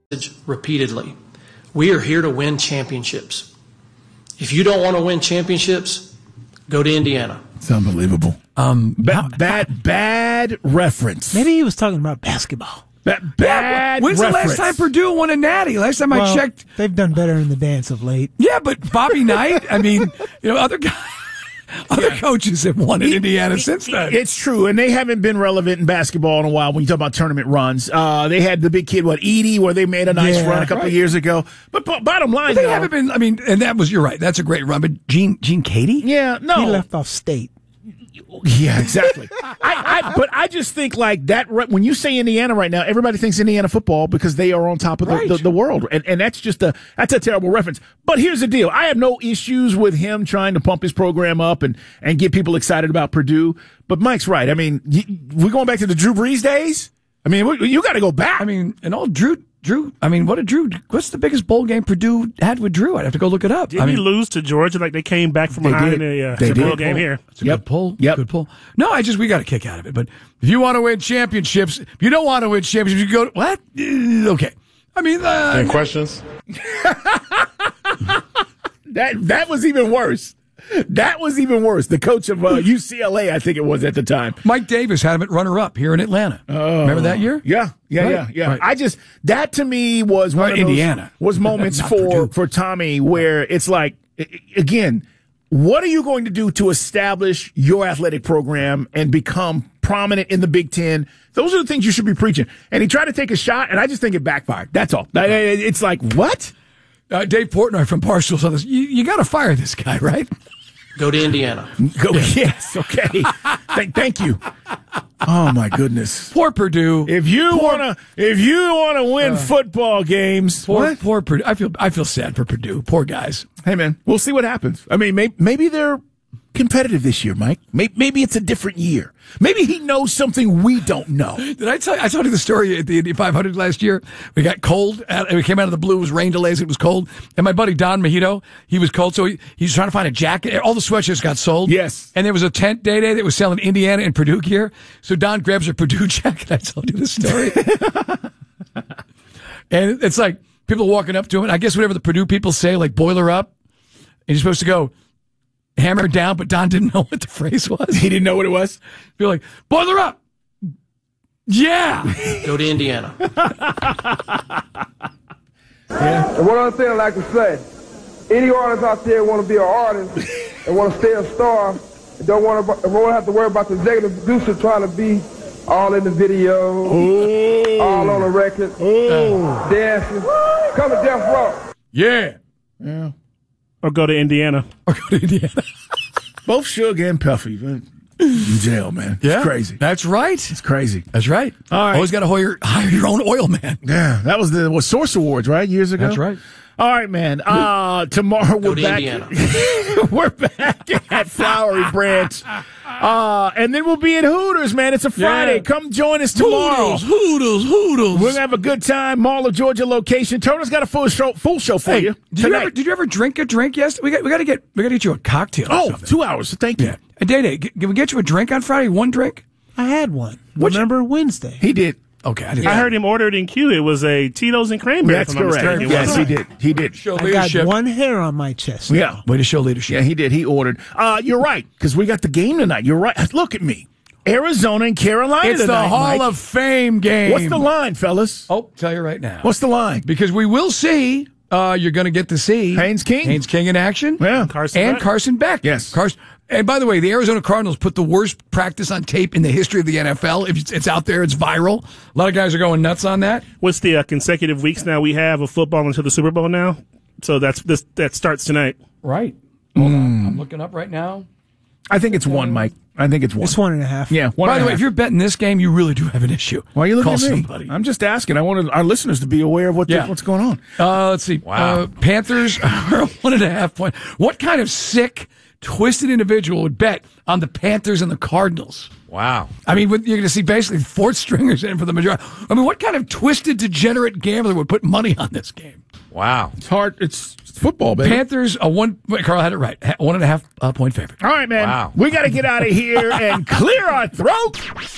repeatedly. We are here to win championships. If you don't want to win championships, go to Indiana. It's unbelievable. Bad reference. Maybe he was talking about basketball. Bad When's reference. the last time Purdue won a natty? Last time I checked. They've done better in the dance of late. Yeah, but Bobby Knight, I mean, other guys. Other coaches have won in Indiana since then. It's true, and they haven't been relevant in basketball in a while when you talk about tournament runs. They had the big kid, Edie, where they made a nice run a couple of years ago. But bottom line, they haven't been, and that was, you're right, that's a great run. But Gene Katie? Yeah, no. He left off state. Yeah, exactly. But I just think like that when you say Indiana right now, everybody thinks Indiana football because they are on top of the world, and that's just that's a terrible reference. But here's the deal: I have no issues with him trying to pump his program up and get people excited about Purdue. But Mike's right. I mean, we're going back to the Drew Brees days. I mean, you got to go back. I mean, and all Drew. What's the biggest bowl game Purdue had with Drew? I'd have to go look it up. Didn't he lose to Georgia? Like they came back from behind the bowl game here. It's a good pull. Yep. Good pull. No, we got a kick out of it. But if you want to win championships, if you don't want to win championships, you go to, what? Okay. I mean, any questions? That was even worse. That was even worse. The coach of UCLA, I think it was at the time. Mike Davis had him at runner-up here in Atlanta. Remember that year? Yeah. Right. That to me was one of Indiana. Those was moments for Tommy where it's like, again, what are you going to do to establish your athletic program and become prominent in the Big Ten? Those are the things you should be preaching. And he tried to take a shot, and I just think it backfired. That's all. It's like, what? Dave Portnoy from Barstool saw this. You got to fire this guy, right? Go to Indiana. Yes, okay. Thank you. Oh my goodness. Poor Purdue. If you wanna win football games, poor Purdue. I feel sad for Purdue. Poor guys. Hey man, we'll see what happens. I mean, maybe they're competitive this year, Mike. Maybe it's a different year. Maybe he knows something we don't know. Did I tell you? I told you the story at the Indy 500 last year. We got cold. We came out of the blue. It was rain delays. It was cold. And my buddy Don Mojito, he was cold, so he's trying to find a jacket. All the sweatshirts got sold. Yes. And there was a tent day that was selling Indiana and Purdue gear. So Don grabs a Purdue jacket. I told you the story. And it's like people walking up to him. And I guess whatever the Purdue people say, like boiler up, and you're supposed to go hammer down, but Don didn't know what the phrase was. He didn't know what it was? You're like, boiler up! Yeah! Go to Indiana. Yeah. And one other thing I'd like to say, any artist out there want to be an artist and want to stay a star and don't want to have to worry about the executive producer trying to be all in the video, all on the record, dancing, come to Death Row. Yeah. Or go to Indiana. Both Suge and Puffy in jail, man. Yeah. It's crazy. That's right. It's crazy. That's right. All right. Always got to hire your own oil man. Yeah. That was the Source Awards, right? Years ago? That's right. All right, man. Tomorrow we're back. We're back at Flowery Branch. And then we'll be at Hooters, man. It's a Friday. Yeah. Come join us tomorrow. Hooters. We're going to have a good time. Mall of Georgia location. Turner's got a full show for you. Did you ever drink a drink yesterday? We got to get you a cocktail. Oh, 2 hours. Thank you. Yeah. And Day, can we get you a drink on Friday? One drink? I had one. Remember Wednesday? He did. Okay, I heard him order it in Q. It was a Tito's and cranberry. That's correct. Yes, he did. He did. I got one hair on my chest. Yeah. Way to show leadership. Yeah, he did. He ordered. You're right, because we got the game tonight. You're right. Look at me. Arizona and Carolina It's tonight, the Hall of Fame game. What's the line, fellas? Oh, tell you right now. What's the line? Because we will see, you're going to get to see Haynes King in action. Yeah. Carson Beck. Yes. And by the way, the Arizona Cardinals put the worst practice on tape in the history of the NFL. If it's out there, it's viral. A lot of guys are going nuts on that. What's the consecutive weeks now we have of football until the Super Bowl now? So that starts tonight. Right. Hold on. I'm looking up right now. I think it's one, Mike. I think it's one. It's 1.5. Yeah. By the way, if you're betting this game, you really do have an issue. Why are you looking Call at me? somebody. I'm just asking. I wanted our listeners to be aware of what's going on. Let's see. Wow. Panthers are 1.5 point. What kind of sick, twisted individual would bet on the Panthers and the Cardinals? Wow. I mean, you're going to see basically fourth stringers in for the majority. I mean, what kind of twisted, degenerate gambler would put money on this game? Wow. It's hard. It's football, baby. Panthers, Carl had it right. 1.5 point favorite. All right, man. Wow. We got to get out of here and clear our throat.